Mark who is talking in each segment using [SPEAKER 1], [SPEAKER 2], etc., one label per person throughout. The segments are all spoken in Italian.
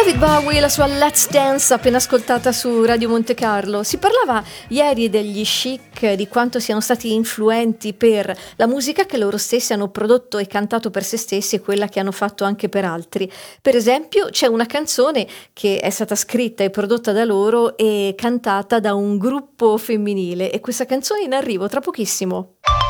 [SPEAKER 1] David Bowie, la sua Let's Dance appena ascoltata su Radio Monte Carlo. Si parlava ieri degli Chic, di quanto siano stati influenti per la musica che loro stessi hanno prodotto e cantato per se stessi e quella che hanno fatto anche per altri. Per esempio c'è una canzone che è stata scritta e prodotta da loro e cantata da un gruppo femminile, e questa canzone è in arrivo tra pochissimo.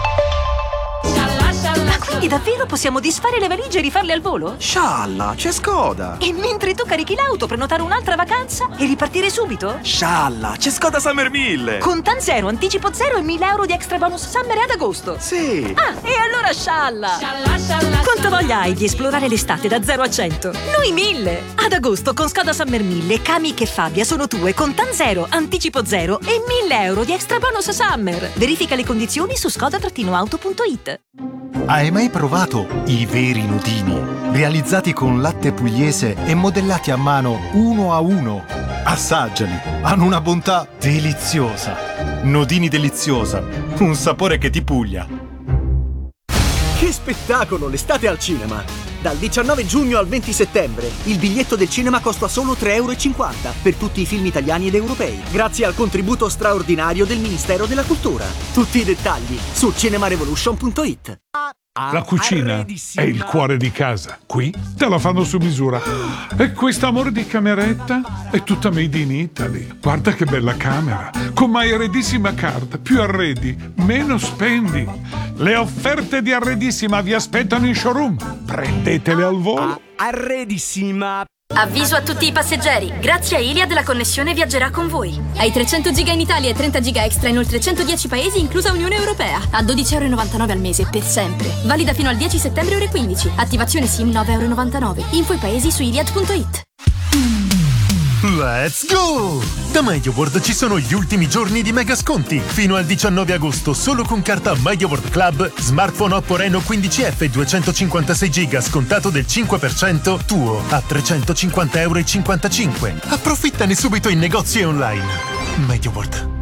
[SPEAKER 2] Quindi davvero possiamo disfare le valigie e rifarle al volo?
[SPEAKER 3] Scialla, c'è Skoda!
[SPEAKER 2] E mentre tu carichi l'auto, prenotare un'altra vacanza e ripartire subito?
[SPEAKER 3] Scialla, c'è Skoda Summer 1000!
[SPEAKER 2] Contan zero, anticipo zero e 1.000 euro di extra bonus summer ad agosto.
[SPEAKER 3] Sì!
[SPEAKER 2] Ah, e allora scialla! Quanta voglia hai di esplorare l'estate da 0 a 100? Noi 1000! Ad agosto con Skoda Summer 1000, Kamiq e Fabia sono tue, Contan zero, anticipo zero e 1.000 euro di extra bonus summer. Verifica le condizioni su skoda-auto.it.
[SPEAKER 4] Hai mai provato i veri nudini? Realizzati con latte pugliese e modellati a mano uno a uno. Assaggiali, hanno una bontà deliziosa. Nodini deliziosa, un sapore che ti puglia.
[SPEAKER 5] Che spettacolo, l'estate al cinema! Dal 19 giugno al 20 settembre il biglietto del cinema costa solo 3,50 euro per tutti i film italiani ed europei, grazie al contributo straordinario del Ministero della Cultura. Tutti i dettagli su cinemarevolution.it.
[SPEAKER 6] La cucina è il cuore di casa. Qui te la fanno su misura. E quest'amore di cameretta è tutta made in Italy. Guarda che bella camera. Con My Arredissima Card. Più arredi, meno spendi. Le offerte di Arredissima vi aspettano in showroom. Prendetele al volo.
[SPEAKER 5] Arredissima.
[SPEAKER 7] Avviso a tutti i passeggeri. Grazie a Iliad la connessione viaggerà con voi. Hai 300 giga in Italia e 30 giga extra in oltre 110 paesi, inclusa Unione Europea. A 12,99 € al mese, per sempre. Valida fino al 10 settembre ore 15. Attivazione SIM 9,99 €. Info i paesi su iliad.it.
[SPEAKER 4] Let's go! Da MediaWorld ci sono gli ultimi giorni di mega sconti. Fino al 19 agosto, solo con carta MediaWorld Club, smartphone Oppo Reno 15F 256 GB scontato del 5% tuo a 350,55 €. Approfittane subito in negozi e online. MediaWorld.